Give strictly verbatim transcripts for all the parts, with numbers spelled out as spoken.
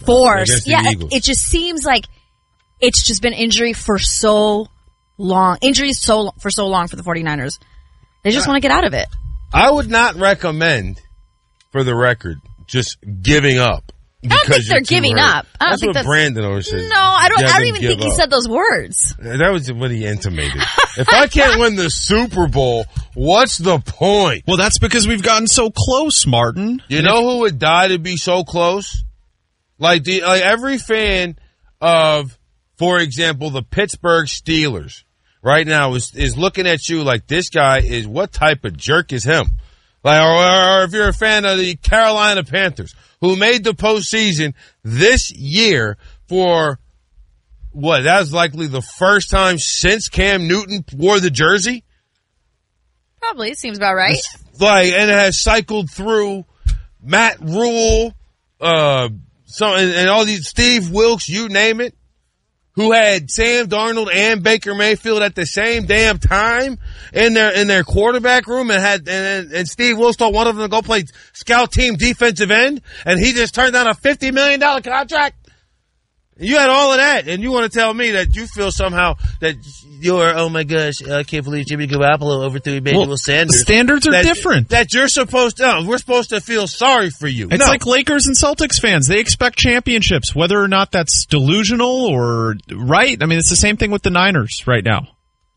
force. Yeah, it just seems like it's just been injury for so long. Injuries so for so long for the 49ers. They just want to get out of it. I would not recommend, for the record, just giving up. I don't think they're giving hurt. up. I don't that's think what that's, Brandon always says. No, I don't. I don't even think up. he said those words. That was what he intimated. If I can't win the Super Bowl, what's the point? Well, that's because we've gotten so close, Martin. You know who would die to be so close? Like the like every fan of, for example, the Pittsburgh Steelers right now is is looking at you like this guy is what type of jerk is him? Like, or, or if you're a fan of the Carolina Panthers, who made the postseason this year for, what, that was likely the first time since Cam Newton wore the jersey? Probably. Seems about right. It's like, and it has cycled through Matt Rule, uh, so, and, and all these, Steve Wilkes, you name it, who had Sam Darnold and Baker Mayfield at the same damn time in their in their quarterback room, and had and, and Steve Wilkes told one of them to go play scout team defensive end, and he just turned down a fifty million dollars contract. You had all of that, and you want to tell me that you feel somehow that you're, oh my gosh, I can't believe Jimmy Garoppolo overthrew Emmanuel well, Sanders. Standards are that, different. That you're supposed to, no, we're supposed to feel sorry for you. It's no. like Lakers and Celtics fans. They expect championships, whether or not that's delusional or right. I mean, it's the same thing with the Niners right now.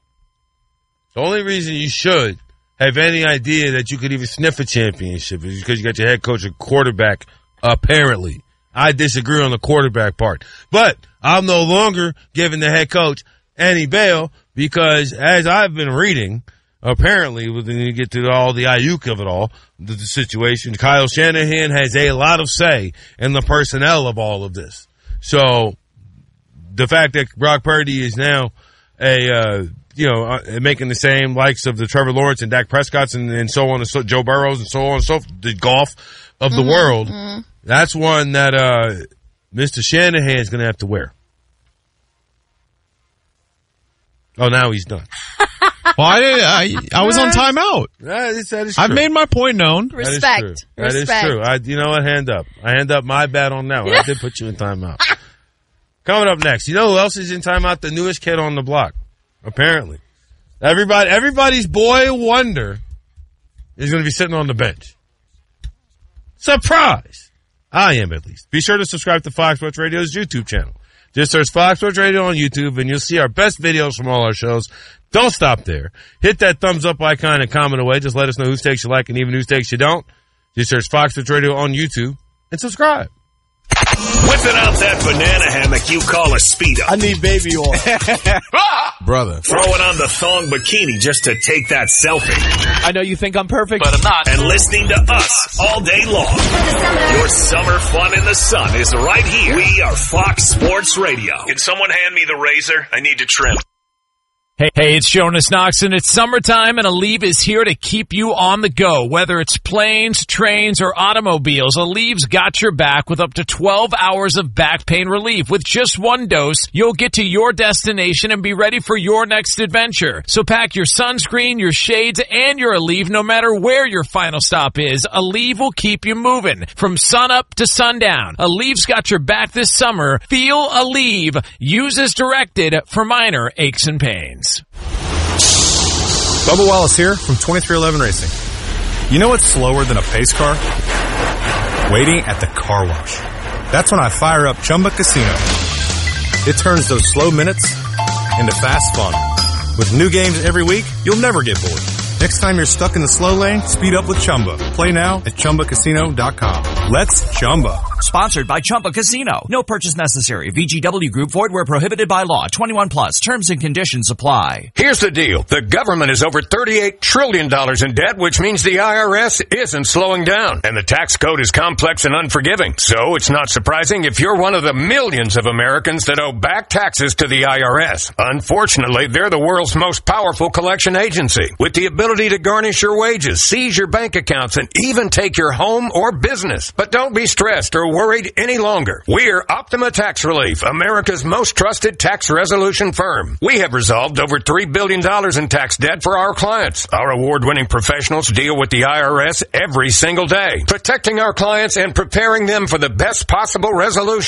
The only reason you should have any idea that you could even sniff a championship is because you got your head coach and quarterback, apparently. I disagree on the quarterback part. But I'm no longer giving the head coach any bail because, as I've been reading, apparently, when you get to all the Ayuk of it all, the, the situation, Kyle Shanahan has a lot of say in the personnel of all of this. So the fact that Brock Purdy is now a, uh, you know, uh, making the same likes of the Trevor Lawrence and Dak Prescott's and, and so on and so, Joe Burrows and so on and so forth, the golf of the mm-hmm. world, mm-hmm. that's one that uh, Mister Shanahan is going to have to wear. Oh, now he's done. Well, I, I, I was on timeout. That is, that is true. I've made my point known. Respect. That is true. That Respect. is true. I, you know what? Hand up. I hand up my bad on that one. I did put you in timeout. Coming up next, you know who else is in timeout? The newest kid on the block. Apparently. Everybody, everybody's boy wonder is going to be sitting on the bench. Surprise! I am, at least. Be sure to subscribe to Fox Sports Radio's YouTube channel. Just search Fox Sports Radio on YouTube, and you'll see our best videos from all our shows. Don't stop there. Hit that thumbs up icon and comment away. Just let us know whose takes you like and even whose takes you don't. Just search Fox Sports Radio on YouTube and subscribe. Whipping out that banana hammock you call a Speedo. I need baby oil. Brother. Throwing on the thong bikini just to take that selfie. I know you think I'm perfect, but I'm not. And listening to us all day long. Your summer fun in the sun is right here. We are Fox Sports Radio. Can someone hand me the razor? I need to trim. Hey, hey, it's Jonas Knox, and it's summertime, and Aleve is here to keep you on the go. Whether it's planes, trains, or automobiles, Aleve's got your back with up to twelve hours of back pain relief. With just one dose, you'll get to your destination and be ready for your next adventure. So pack your sunscreen, your shades, and your Aleve no matter where your final stop is. Aleve will keep you moving from sunup to sundown. Aleve's got your back this summer. Feel Aleve. Use as directed for minor aches and pains. Bubba Wallace here from twenty-three eleven Racing. You know what's slower than a pace car? Waiting at the car wash. That's when I fire up Chumba Casino. It turns those slow minutes into fast fun. With new games every week, you'll never get bored. Next time you're stuck in the slow lane, speed up with Chumba. Play now at Chumba Casino dot com. Let's Chumba. Sponsored by Chumba Casino. No purchase necessary. V G W Group. Void where prohibited by law. twenty-one plus. Terms and conditions apply. Here's the deal. The government is over thirty-eight trillion dollars in debt, which means the I R S isn't slowing down. And the tax code is complex and unforgiving. So it's not surprising if you're one of the millions of Americans that owe back taxes to the I R S. Unfortunately, they're the world's most powerful collection agency, with the ability to garnish your wages, seize your bank accounts, and even take your home or business. But don't be stressed or worried any longer. We're Optima Tax Relief, America's most trusted tax resolution firm. We have resolved over three billion dollars in tax debt for our clients. Our award-winning professionals deal with the I R S every single day, protecting our clients and preparing them for the best possible resolution.